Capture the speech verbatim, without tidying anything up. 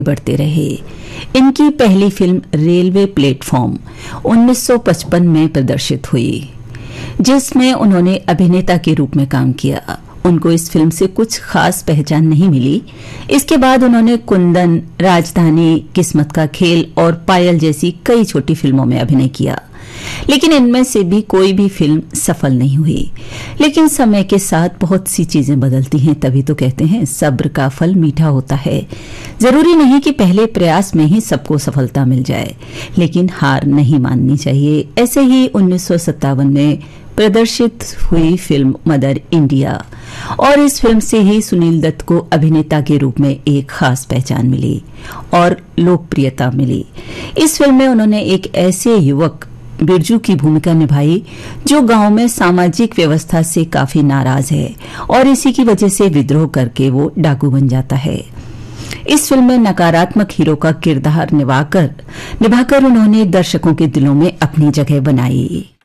बढ़ते रहे। इनकी पहली फिल्म रेलवे प्लेटफॉर्म उन्नीस सौ पचपन में प्रदर्शित हुई, जिसमें उन्होंने अभिनेता के रूप में काम किया। उनको इस फिल्म से कुछ खास पहचान नहीं मिली। इसके बाद उन्होंने कुंदन, राजधानी, किस्मत का खेल और पायल जैसी कई छोटी फिल्मों में अभिनय किया, लेकिन इनमें से भी कोई भी फिल्म सफल नहीं हुई। लेकिन समय के साथ बहुत सी चीजें बदलती हैं, तभी तो कहते हैं सब्र का फल मीठा होता है। जरूरी नहीं कि पहले प्रयास में ही सबको सफलता मिल जाए, लेकिन हार नहीं माननी चाहिए। ऐसे ही उन्नीस सौ सत्तावन में प्रदर्शित हुई फिल्म मदर इंडिया, और इस फिल्म से ही सुनील दत्त को अभिनेता के रूप में एक खास पहचान मिली और लोकप्रियता मिली। इस फिल्म में उन्होंने एक ऐसे युवक बिरजू की भूमिका निभाई जो गांव में सामाजिक व्यवस्था से काफी नाराज है और इसी की वजह से विद्रोह करके वो डाकू बन जाता है। इस फिल्म में नकारात्मक हीरो का किरदार निभाकर निभाकर उन्होंने दर्शकों के दिलों में अपनी जगह बनाई।